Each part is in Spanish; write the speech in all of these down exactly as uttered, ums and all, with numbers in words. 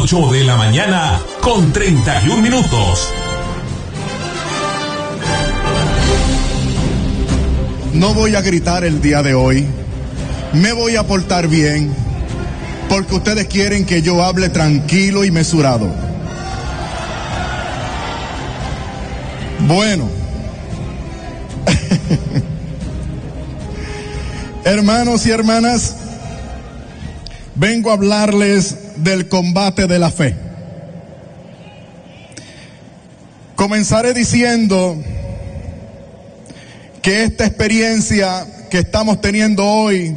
ocho de la mañana con treinta y un minutos. No voy a gritar el día de hoy. Me voy a portar bien, porque ustedes quieren que yo hable tranquilo y mesurado. Bueno, hermanos y hermanas, vengo a hablarles del combate de la fe. Comenzaré diciendo que esta experiencia que estamos teniendo hoy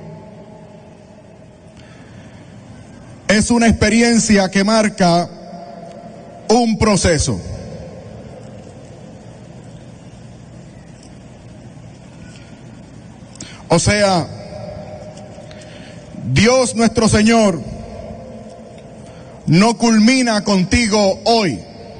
es una experiencia que marca un proceso. O sea, Dios nuestro Señor no culmina contigo hoy.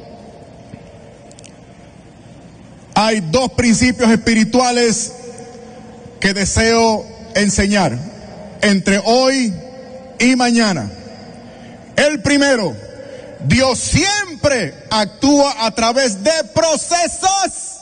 Hay dos principios espirituales que deseo enseñar entre hoy y mañana. El primero, Dios siempre actúa a través de procesos.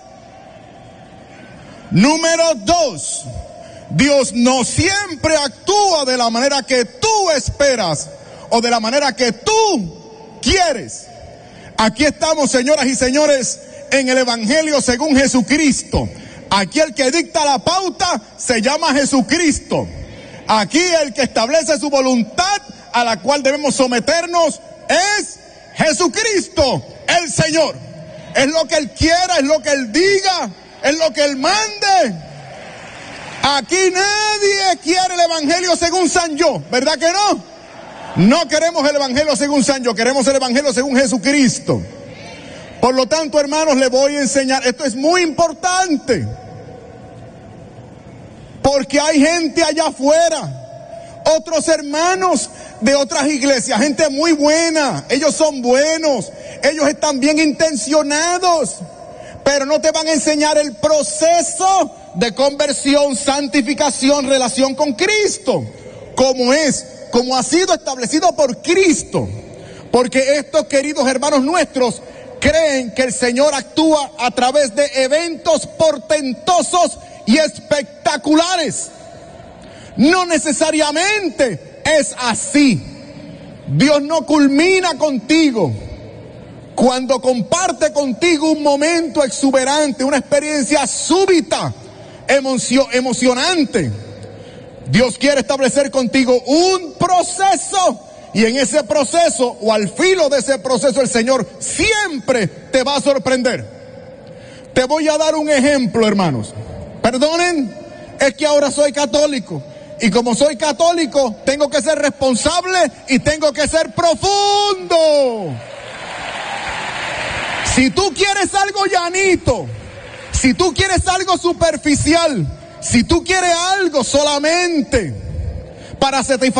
Número dos, Dios no siempre actúa de la manera que tú esperas o de la manera que tú quieres. Aquí estamos, señoras y señores, en el Evangelio según Jesucristo. Aquí el que dicta la pauta se llama Jesucristo. Aquí el que establece su voluntad a la cual debemos someternos es Jesucristo, el Señor. Es lo que Él quiera, es lo que Él diga, es lo que Él mande. Aquí nadie quiere el Evangelio según San Yo, ¿verdad que no? No queremos el Evangelio según San Yo, queremos el Evangelio según Jesucristo. Por lo tanto, hermanos, les voy a enseñar, esto es muy importante, porque hay gente allá afuera, otros hermanos de otras iglesias, gente muy buena, ellos son buenos, ellos están bien intencionados, pero no te van a enseñar el proceso de conversión, santificación, relación con Cristo, como es, como ha sido establecido por Cristo. Porque estos queridos hermanos nuestros creen que el Señor actúa a través de eventos portentosos y espectaculares. No necesariamente es así. Dios no culmina contigo cuando comparte contigo un momento exuberante, una experiencia súbita, emocio, emocionante. Dios quiere establecer contigo un proceso, y en ese proceso, o al filo de ese proceso, el Señor siempre te va a sorprender. Te voy a dar un ejemplo, hermanos. Perdonen, es que ahora soy católico, y como soy católico, tengo que ser responsable y tengo que ser profundo. Si tú quieres algo llanito, si tú quieres algo superficial, si tú quieres algo solamente para satisfacer